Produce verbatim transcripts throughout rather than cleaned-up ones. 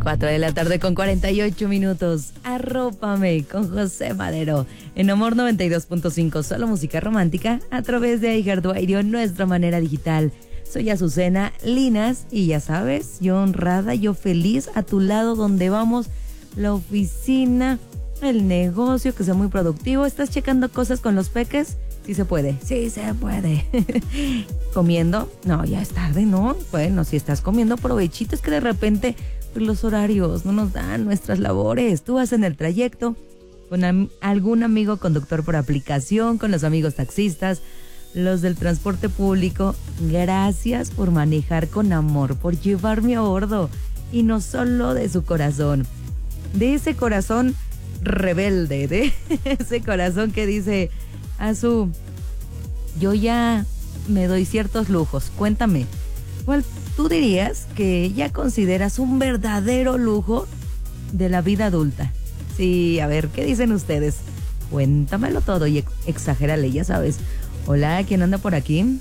cuatro de la tarde con cuarenta y ocho minutos. Arrópame con José Madero. En Amor noventa y dos punto cinco, solo música romántica a través de iHeartRadio, nuestra manera digital. Soy Azucena Linas y ya sabes, yo honrada, yo feliz a tu lado donde vamos, la oficina, el negocio, que sea muy productivo. ¿Estás checando cosas con los peques? Sí se puede, sí se puede. ¿Comiendo? No, ya es tarde, ¿no? Bueno, si estás comiendo, provechito. Es que de repente pues, los horarios no nos dan nuestras labores. Tú vas en el trayecto con am- algún amigo conductor por aplicación, con los amigos taxistas, los del transporte público. Gracias por manejar con amor, por llevarme a bordo. Y no solo de su corazón, de ese corazón rebelde, de ese corazón que dice... Azu, yo ya me doy ciertos lujos. Cuéntame, ¿cuál tú dirías que ya consideras un verdadero lujo de la vida adulta? Sí, a ver, ¿qué dicen ustedes? Cuéntamelo todo y ex- exagérale, ya sabes. Hola, ¿quién anda por aquí?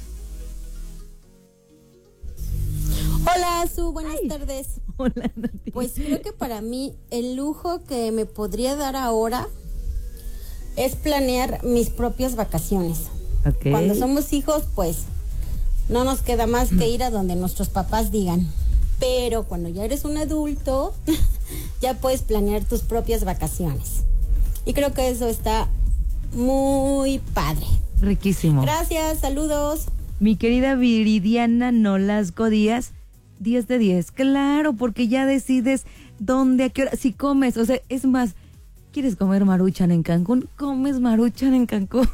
Hola, Azu, buenas Ay. tardes. Hola, Nati. Pues creo que para mí el lujo que me podría dar ahora es planear mis propias vacaciones. Ok. Cuando somos hijos, pues no nos queda más que ir a donde nuestros papás digan. Pero cuando ya eres un adulto, ya puedes planear tus propias vacaciones. Y creo que eso está muy padre. Riquísimo. Gracias, saludos. Mi querida Viridiana Nolasco Díaz, diez de diez. Claro, porque ya decides dónde, a qué hora, si comes, o sea, es más, ¿quieres comer maruchan en Cancún? Comes maruchan en Cancún.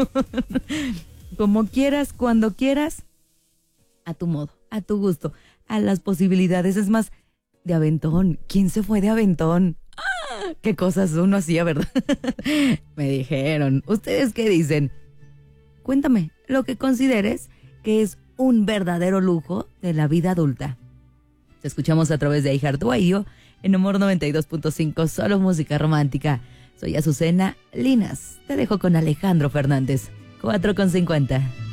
Como quieras, cuando quieras, a tu modo, a tu gusto, a las posibilidades. Es más, de aventón. ¿Quién se fue de aventón? ¡Ah! Qué cosas uno hacía, ¿verdad? Me dijeron. ¿Ustedes qué dicen? Cuéntame lo que consideres que es un verdadero lujo de la vida adulta. Te escuchamos a través de iHeartRadio en Amor noventa y dos punto cinco, solo música romántica. Soy Azucena Linas. Te dejo con Alejandro Fernández. cuatro con cincuenta.